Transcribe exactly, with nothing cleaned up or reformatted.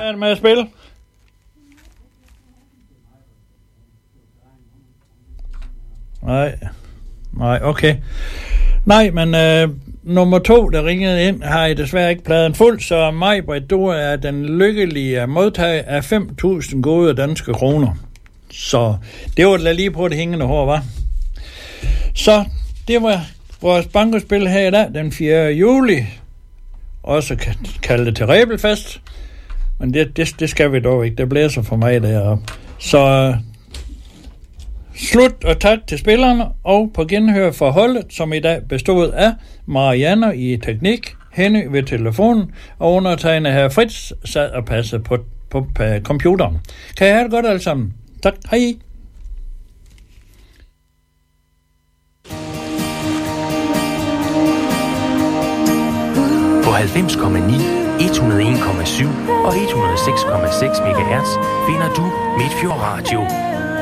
er det med at spille? Nej. Nej, okay. Nej, men øh, nummer to, der ringede ind, har I desværre ikke pladen fuld, så Maj-Britt, du er den lykkelige modtag af fem tusind gode danske kroner. Så det var da lige på det hængende hår, var. Så det var vores bankospil her i dag, den fjerde juli. Også kaldet til Rebelfest. Men det, det, det skal vi dog ikke. Det blæser for mig deroppe. Så slut og tak til spillerne, og på genhør for holdet, som i dag bestod af Marianne i teknik, Henny ved telefonen, og undertegnet her Fritz sad og passede på, på, på computeren. Kan I have det godt alle sammen? Tak, hej. På halvfems komma ni, et hundrede og en komma syv og et hundrede og seks komma seks megahertz finder du Midtfjord Radio.